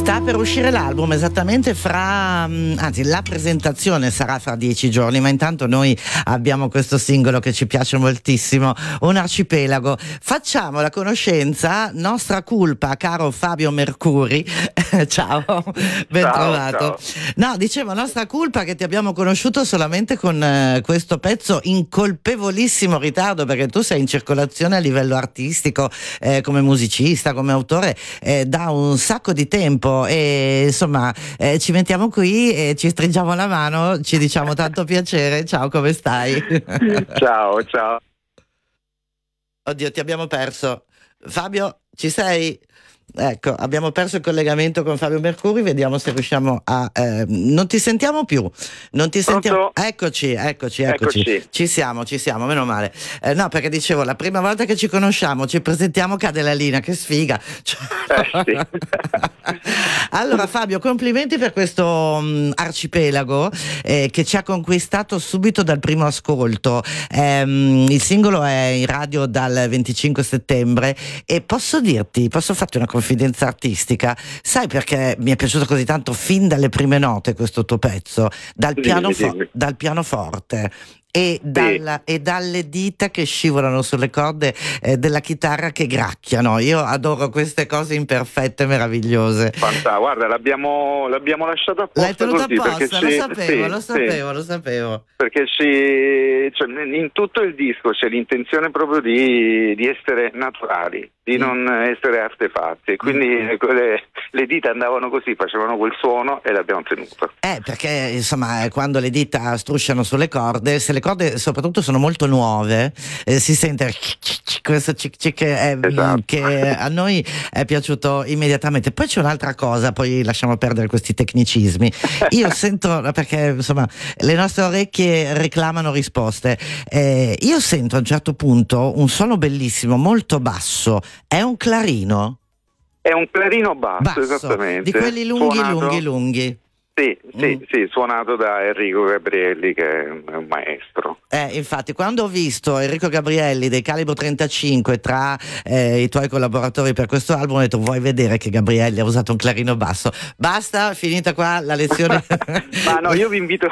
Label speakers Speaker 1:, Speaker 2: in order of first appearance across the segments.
Speaker 1: Sta per uscire l'album esattamente anzi la presentazione sarà fra 10 giorni, ma intanto noi abbiamo questo singolo che ci piace moltissimo, Un arcipelago. Facciamo la conoscenza, nostra colpa, caro Fabio Mercuri. Ciao, ben trovato.
Speaker 2: Ciao.
Speaker 1: No, dicevo, nostra colpa che ti abbiamo conosciuto solamente con questo pezzo in colpevolissimo ritardo, perché tu sei in circolazione a livello artistico, come musicista, come autore, da un sacco di tempo, e insomma ci mettiamo qui e ci stringiamo la mano, ci diciamo tanto piacere. Ciao, come stai?
Speaker 2: Ciao.
Speaker 1: Oddio, ti abbiamo perso. Fabio, ci sei? Ecco, abbiamo perso il collegamento con Fabio Mercuri, vediamo se riusciamo a... non ti sentiamo più, non ti sentiamo... Eccoci. Ci siamo, meno male. No, perché dicevo, la prima volta che ci conosciamo, ci presentiamo, cade la linea, che sfiga.
Speaker 2: Sì.
Speaker 1: Allora Fabio, complimenti per questo arcipelago che ci ha conquistato subito dal primo ascolto. Il singolo è in radio dal 25 settembre e posso farti una confidenza artistica? Sai perché mi è piaciuto così tanto fin dalle prime note questo tuo pezzo? Dal pianoforte e dalle dita che scivolano sulle corde della chitarra che gracchiano. Io adoro queste cose imperfette, meravigliose.
Speaker 2: Guarda, l'abbiamo lasciato apposta.
Speaker 1: L'hai tenuto
Speaker 2: così,
Speaker 1: apposta, lo sapevo.
Speaker 2: Perché in tutto il disco c'è l'intenzione proprio di essere naturali, di non essere artefatti, e quindi le dita andavano così, facevano quel suono e l'abbiamo tenuto.
Speaker 1: Perché insomma quando le dita strusciano sulle corde, se le corde soprattutto sono molto nuove, si sente questo
Speaker 2: esatto.
Speaker 1: che a noi è piaciuto immediatamente. Poi c'è un'altra cosa, poi lasciamo perdere questi tecnicismi. Io sento, perché insomma le nostre orecchie reclamano risposte, io sento a un certo punto un suono bellissimo, molto basso. È un clarino?
Speaker 2: È un clarino basso, esattamente.
Speaker 1: Di quelli lunghi.
Speaker 2: Sì, suonato da Enrico Gabrielli, che è un maestro.
Speaker 1: Infatti, quando ho visto Enrico Gabrielli dei Calibro 35 tra i tuoi collaboratori per questo album, ho detto: vuoi vedere che Gabrielli ha usato un clarino basso? Basta, finita qua la lezione.
Speaker 2: Ma no, io ti invito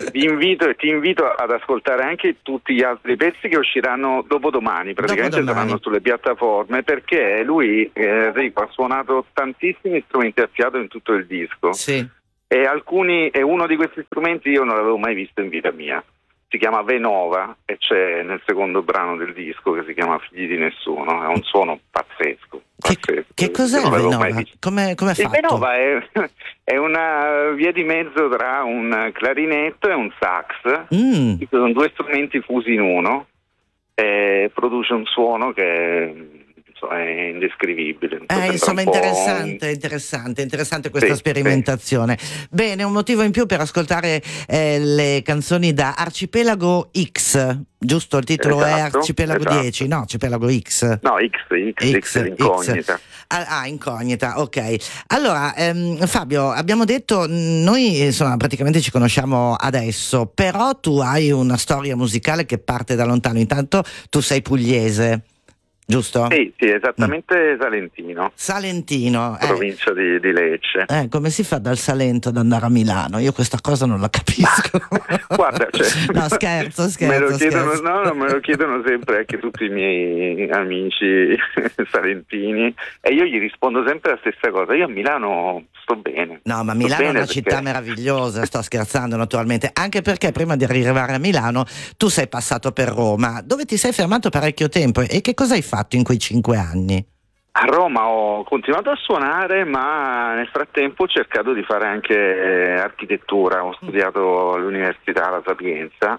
Speaker 2: ad ascoltare anche tutti gli altri pezzi che usciranno dopodomani, praticamente saranno sulle piattaforme, perché lui, Enrico, ha suonato tantissimi strumenti a fiato in tutto il disco.
Speaker 1: Sì.
Speaker 2: E uno di questi strumenti io non l'avevo mai visto in vita mia. Si chiama Venova e c'è nel secondo brano del disco, che si chiama Figli di Nessuno. È un suono pazzesco.
Speaker 1: Che cos'è il Venova? Come è fatto?
Speaker 2: Il Venova è una via di mezzo tra un clarinetto e un sax. Sono due strumenti fusi in uno, e produce un suono che è indescrivibile.
Speaker 1: Insomma, interessante questa sperimentazione. Bene, un motivo in più per ascoltare le canzoni da Arcipelago X, giusto? Il titolo è Arcipelago 10, no, Arcipelago X.
Speaker 2: No, X, Incognita.
Speaker 1: Incognita, ok. Allora, Fabio, abbiamo detto, noi insomma praticamente ci conosciamo adesso, però tu hai una storia musicale che parte da lontano. Intanto tu sei pugliese, giusto?
Speaker 2: Sì, esattamente Salentino. Provincia di Lecce.
Speaker 1: Come si fa dal Salento ad andare a Milano? Io questa cosa non la capisco.
Speaker 2: Guarda,
Speaker 1: no, scherzo.
Speaker 2: Me lo chiedono sempre anche tutti i miei amici salentini, e io gli rispondo sempre la stessa cosa: io a Milano sto bene.
Speaker 1: No, ma Milano è una città meravigliosa, sto scherzando naturalmente, anche perché prima di arrivare a Milano tu sei passato per Roma, dove ti sei fermato parecchio tempo. E che cosa hai fatto in quei 5 anni?
Speaker 2: A Roma ho continuato a suonare, ma nel frattempo ho cercato di fare anche architettura. Ho studiato all'università La Sapienza,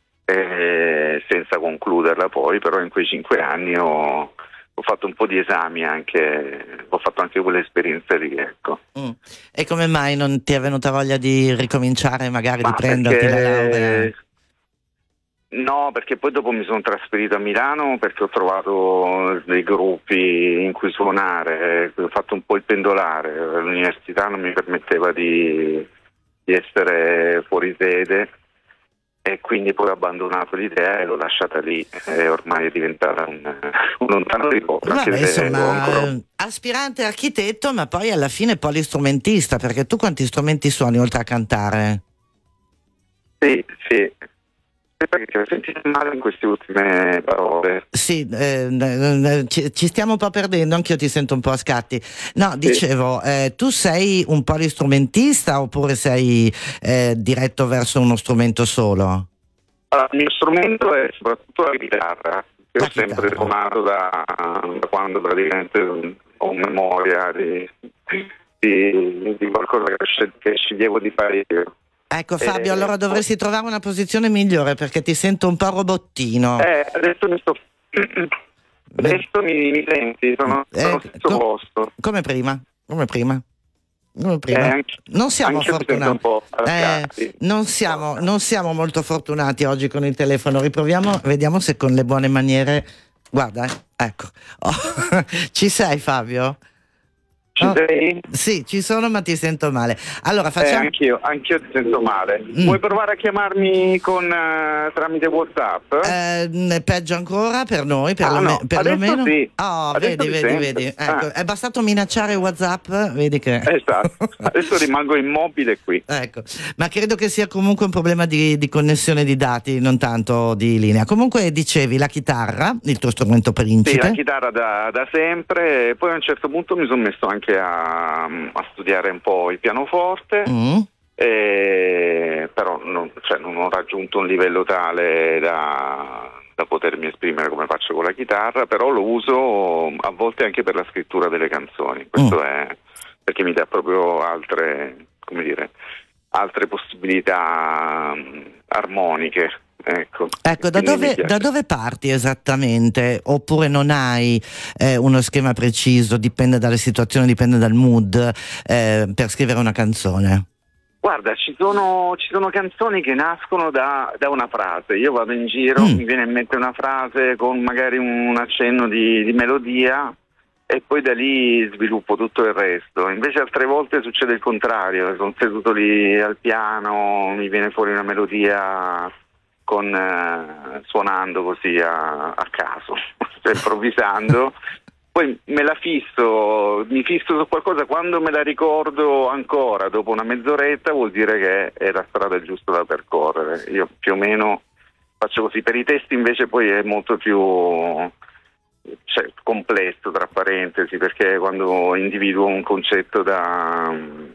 Speaker 2: senza concluderla poi, però in quei 5 anni ho fatto un po' di esami, ho fatto anche quell'esperienza lì, ecco.
Speaker 1: E come mai non ti è venuta voglia di ricominciare, magari di prenderti la laurea?
Speaker 2: No, perché poi dopo mi sono trasferito a Milano, perché ho trovato dei gruppi in cui suonare, ho fatto un po' il pendolare. L'università non mi permetteva di essere fuori sede, e quindi poi ho abbandonato l'idea e l'ho lasciata lì, e ormai è diventata un lontano ricordo.
Speaker 1: Vabbè, insomma, aspirante architetto, ma poi alla fine polistrumentista, perché tu quanti strumenti suoni oltre a cantare?
Speaker 2: Sì. Perché ti ho sentito male in queste ultime parole.
Speaker 1: Sì, ci stiamo un po' perdendo, anch'io ti sento un po' a scatti. No, dicevo, tu sei un polistrumentista oppure sei diretto verso uno stromento solo?
Speaker 2: Allora, il mio strumento è soprattutto la chitarra, che ho sempre suonato da quando praticamente ho memoria di qualcosa che sceglievo di fare io.
Speaker 1: Ecco Fabio, allora dovresti trovare una posizione migliore perché ti sento un po' robottino.
Speaker 2: Adesso mi senti, sono allo stesso posto.
Speaker 1: Come prima. Non siamo fortunati. Non siamo molto fortunati oggi con il telefono. Riproviamo, vediamo se con le buone maniere. Guarda, ecco. Ci sei Fabio?
Speaker 2: Ci sei?
Speaker 1: Sì, ci sono, ma ti sento male. Allora facciamo.
Speaker 2: Anch'io ti sento male. Vuoi provare a chiamarmi tramite WhatsApp?
Speaker 1: Peggio ancora per noi, perlomeno.
Speaker 2: Sì.
Speaker 1: Oh, vedi. Ecco, è bastato minacciare WhatsApp, vedi che.
Speaker 2: Esatto. Adesso rimango immobile qui.
Speaker 1: Ecco, ma credo che sia comunque un problema di connessione di dati, non tanto di linea. Comunque dicevi la chitarra, il tuo strumento principe.
Speaker 2: Sì, la chitarra da sempre, poi a un certo punto mi sono messo anche a studiare un po' il pianoforte, però non ho raggiunto un livello tale da potermi esprimere come faccio con la chitarra, però lo uso a volte anche per la scrittura delle canzoni. Questo è perché mi dà proprio altre possibilità armoniche. Ecco,
Speaker 1: da dove parti esattamente? Oppure non hai uno schema preciso, dipende dalle situazioni, dipende dal mood per scrivere una canzone?
Speaker 2: Guarda, ci sono canzoni che nascono da una frase. Io vado in giro, mi viene in mente una frase con magari un accenno di melodia e poi da lì sviluppo tutto il resto. Invece altre volte succede il contrario, sono seduto lì al piano, mi viene fuori una melodia suonando così a caso, improvvisando, poi mi fisso su qualcosa, quando me la ricordo ancora dopo una mezz'oretta vuol dire che è la strada giusta da percorrere. Io più o meno faccio così. Per i testi invece poi è molto più complesso, tra parentesi, perché quando individuo un concetto da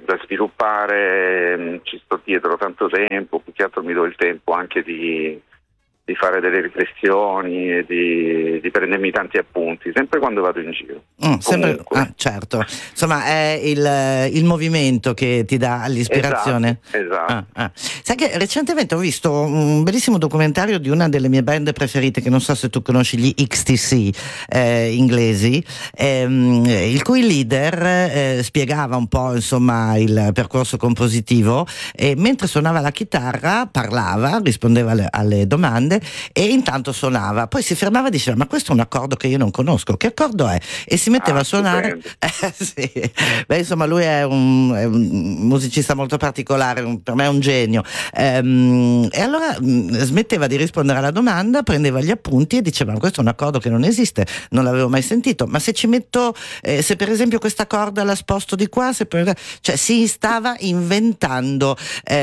Speaker 2: sviluppare ci sto dietro tanto tempo, più che altro mi do il tempo anche di fare delle riflessioni e di prendermi tanti appunti, sempre quando vado in giro.
Speaker 1: Certo, insomma è il movimento che ti dà l'ispirazione.
Speaker 2: Esatto.
Speaker 1: Sai che recentemente ho visto un bellissimo documentario di una delle mie band preferite, che non so se tu conosci, gli XTC inglesi, il cui leader spiegava un po' insomma il percorso compositivo, e mentre suonava la chitarra parlava, rispondeva alle domande e intanto suonava, poi si fermava e diceva: ma questo è un accordo che io non conosco, che accordo è? E si metteva a suonare. Sì. Beh, insomma, lui è un musicista molto particolare, per me è un genio, e allora smetteva di rispondere alla domanda, prendeva gli appunti e diceva: ma questo è un accordo che non esiste, non l'avevo mai sentito, ma se ci metto se per esempio questa corda la sposto di qua, cioè si stava inventando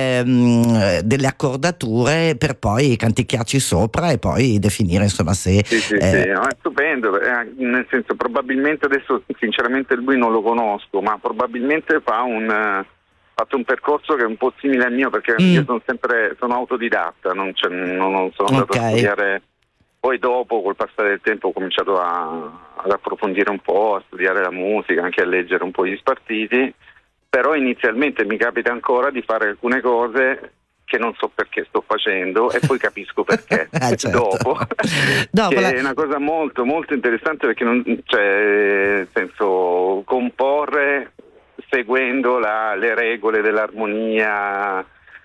Speaker 1: delle accordature per poi canticchiarci sopra e poi definire insomma se
Speaker 2: sì, no, è stupendo, nel senso, probabilmente adesso sinceramente lui non lo conosco, ma probabilmente fatto un percorso che è un po' simile al mio, perché io sono autodidatta, non sono andato a studiare. Poi dopo, col passare del tempo, ho cominciato ad approfondire un po', a studiare la musica, anche a leggere un po' gli spartiti, però inizialmente mi capita ancora di fare alcune cose che non so perché sto facendo e poi capisco perché
Speaker 1: certo.
Speaker 2: dopo che è una cosa molto molto interessante, perché nel senso, comporre seguendo le regole dell'armonia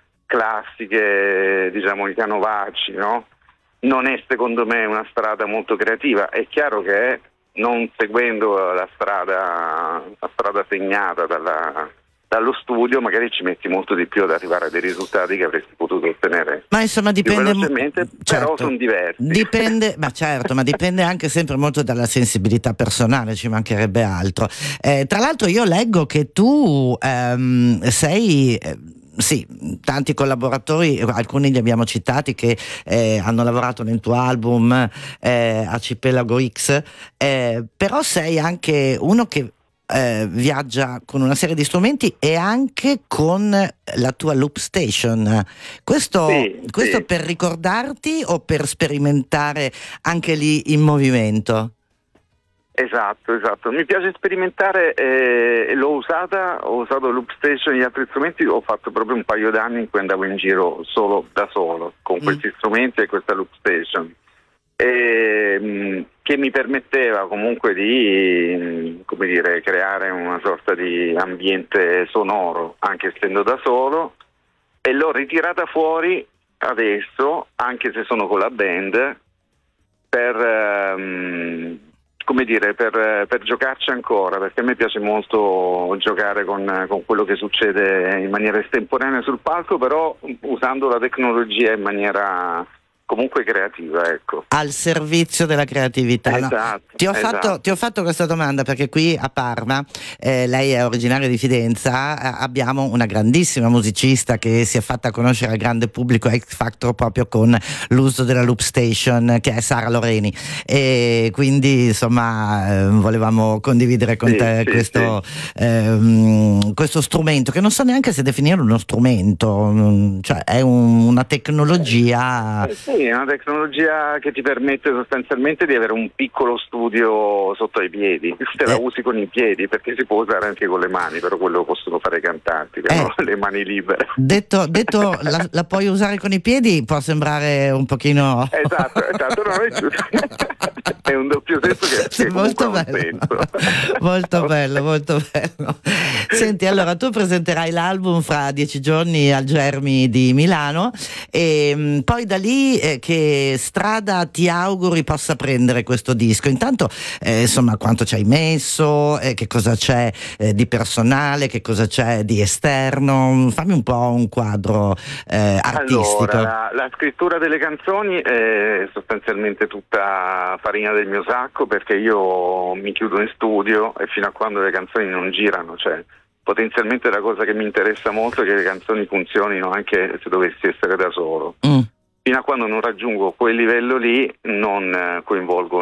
Speaker 2: classiche, diciamo i canovacci, no? Non è secondo me una strada molto creativa. È chiaro che non seguendo la strada segnata dallo studio magari ci metti molto di più ad arrivare a dei risultati che avresti potuto ottenere.
Speaker 1: Ma insomma dipende,
Speaker 2: certo, però sono diversi.
Speaker 1: Dipende, ma dipende anche sempre molto dalla sensibilità personale, ci mancherebbe altro. Tra l'altro io leggo che tu sei... Sì, tanti collaboratori, alcuni li abbiamo citati che hanno lavorato nel tuo album Arcipelago X, però sei anche uno che viaggia con una serie di strumenti e anche con la tua Loop Station. Questo
Speaker 2: sì.
Speaker 1: Per ricordarti o per sperimentare anche lì in movimento?
Speaker 2: Esatto, mi piace sperimentare, ho usato Loop Station e gli altri strumenti, ho fatto proprio un paio d'anni in cui andavo in giro da solo con questi strumenti e questa Loop Station, che mi permetteva comunque di, come dire, creare una sorta di ambiente sonoro anche essendo da solo, e l'ho ritirata fuori adesso, anche se sono con la band, per giocarci ancora, perché a me piace molto giocare con quello che succede in maniera estemporanea sul palco, però usando la tecnologia in maniera comunque creativa, ecco.
Speaker 1: Al servizio della creatività.
Speaker 2: Esatto,
Speaker 1: no? Ti ho fatto questa domanda perché qui a Parma, lei è originaria di Fidenza, abbiamo una grandissima musicista che si è fatta conoscere al grande pubblico X Factor proprio con l'uso della Loop Station, che è Sara Loreni, e quindi insomma volevamo condividere con te questo strumento, che non so neanche se definire uno strumento, cioè è una tecnologia.
Speaker 2: Sì, è una tecnologia che ti permette sostanzialmente di avere un piccolo studio sotto ai piedi. Te la usi con i piedi, perché si può usare anche con le mani, però quello lo possono fare i cantanti, che hanno le mani libere.
Speaker 1: Detto la puoi usare con i piedi, può sembrare un pochino...
Speaker 2: Esatto, no, è giusto. È un doppio senso che
Speaker 1: molto bello. Molto bello. Senti, allora tu presenterai l'album fra 10 giorni al Germi di Milano, e poi da lì che strada ti auguri possa prendere questo disco? Intanto insomma, quanto ci hai messo, che cosa c'è di personale, che cosa c'è di esterno, fammi un po' un quadro artistico.
Speaker 2: Allora, la scrittura delle canzoni è sostanzialmente tutta farina del mio sacco, perché io mi chiudo in studio e fino a quando le canzoni non girano, cioè potenzialmente la cosa che mi interessa molto è che le canzoni funzionino anche se dovessi essere da solo. Fino a quando non raggiungo quel livello lì non coinvolgo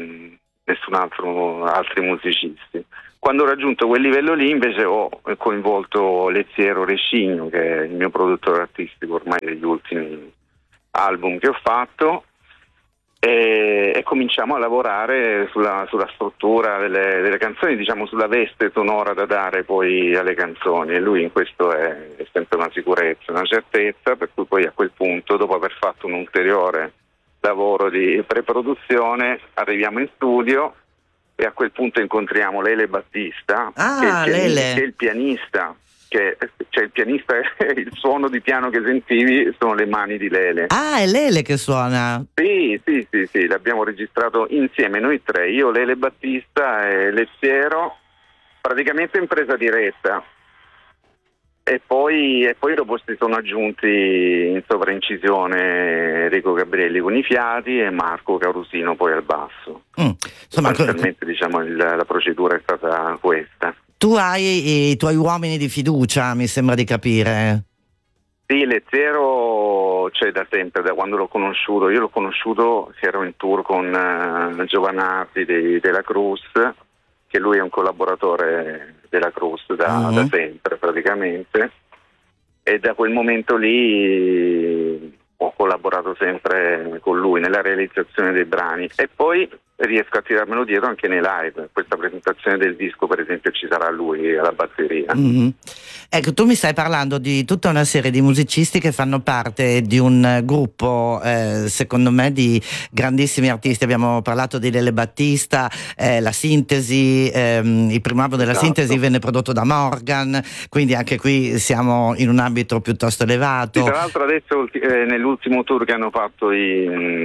Speaker 2: altri musicisti. Quando ho raggiunto quel livello lì invece ho coinvolto Leziero Rescigno, che è il mio produttore artistico ormai degli ultimi album che ho fatto, e cominciamo a lavorare sulla struttura delle canzoni, diciamo sulla veste sonora da dare poi alle canzoni, e lui in questo è sempre una sicurezza, una certezza, per cui poi a quel punto, dopo aver fatto un ulteriore lavoro di preproduzione, arriviamo in studio e a quel punto incontriamo Lele Battista, che è il pianista. Cioè il pianista, il suono di piano che sentivi sono le mani di Lele.
Speaker 1: Ah, è Lele che suona?
Speaker 2: Sì, l'abbiamo registrato insieme noi tre, io, Lele Battista e Leziero, praticamente in presa diretta. E poi dopo si sono aggiunti in sovraincisione Enrico Gabrielli con i fiati e Marco Carusino poi al basso.
Speaker 1: Insomma,
Speaker 2: diciamo la procedura è stata questa.
Speaker 1: Tu hai i tuoi uomini di fiducia, mi sembra di capire.
Speaker 2: Sì, Leziero c'è da sempre, da quando l'ho conosciuto. Io l'ho conosciuto che ero in tour con Giovanardi della Cruz, che lui è un collaboratore della Cruz da sempre praticamente, e da quel momento lì ho collaborato sempre con lui nella realizzazione dei brani, e poi riesco a tirarmelo dietro anche nei live. Questa presentazione del disco per esempio ci sarà lui alla batteria.
Speaker 1: Ecco, tu mi stai parlando di tutta una serie di musicisti che fanno parte di un gruppo secondo me di grandissimi artisti. Abbiamo parlato di Lele Battista, la Sintesi, il primo album della Sintesi venne prodotto da Morgan, quindi anche qui siamo in un ambito piuttosto elevato.
Speaker 2: Sì, tra l'altro adesso nell'ultimo tour che hanno fatto i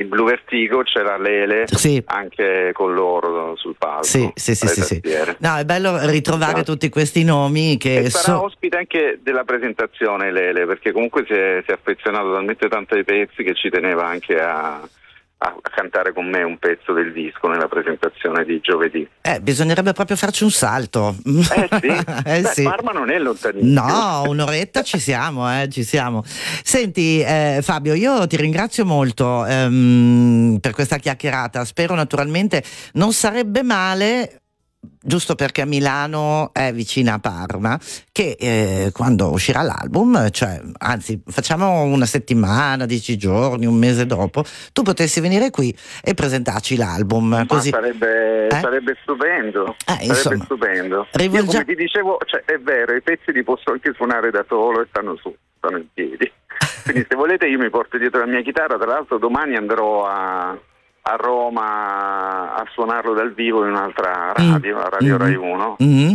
Speaker 2: il Blue Vertigo, c'era Lele,
Speaker 1: sì,
Speaker 2: anche con loro sul palco.
Speaker 1: Sì. No, è bello ritrovare tutti questi nomi che
Speaker 2: e sarà ospite anche della presentazione Lele, perché comunque si è affezionato talmente tanto ai pezzi che ci teneva anche a cantare con me un pezzo del disco nella presentazione di giovedì.
Speaker 1: Bisognerebbe proprio farci un salto.
Speaker 2: Sì.
Speaker 1: Sì.
Speaker 2: Parma non è lontanissimo.
Speaker 1: No, un'oretta ci siamo. Senti, Fabio, io ti ringrazio molto per questa chiacchierata. Spero naturalmente non sarebbe male, giusto perché Milano è vicina a Parma, che quando uscirà l'album, cioè anzi facciamo una settimana, 10 giorni, un mese dopo, tu potessi venire qui e presentarci l'album. Così
Speaker 2: sarebbe stupendo. Sarebbe stupendo. Io come ti dicevo, cioè, è vero, i pezzi li posso anche suonare da solo e stanno in piedi. Quindi se volete io mi porto dietro la mia chitarra. Tra l'altro domani andrò a Roma a suonarlo dal vivo in un'altra radio, la Radio Rai 1,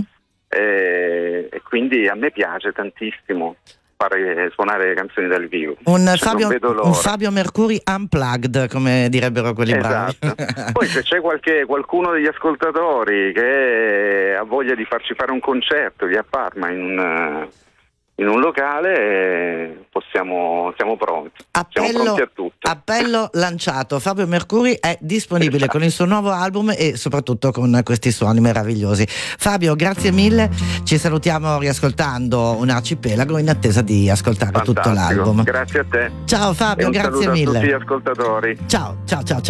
Speaker 2: e quindi a me piace tantissimo suonare canzoni dal vivo.
Speaker 1: Un Fabio Mercuri unplugged, come direbbero quelli bravi.
Speaker 2: Poi se c'è qualcuno degli ascoltatori che ha voglia di farci fare un concerto lì a Parma in un locale, siamo pronti. Siamo pronti a tutto.
Speaker 1: Appello lanciato. Fabio Mercuri è disponibile con il suo nuovo album e soprattutto con questi suoni meravigliosi. Fabio, grazie mille. Ci salutiamo riascoltando un arcipelago in attesa di ascoltare tutto l'album.
Speaker 2: Grazie a te.
Speaker 1: Ciao Fabio, grazie mille.
Speaker 2: Saluto a tutti gli ascoltatori.
Speaker 1: Ciao.